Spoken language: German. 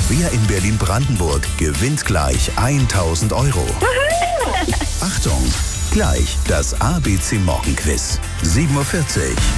Wer in Berlin-Brandenburg gewinnt gleich 1.000 Euro? Achtung! Gleich das ABC Morgenquiz. 7:40 Uhr.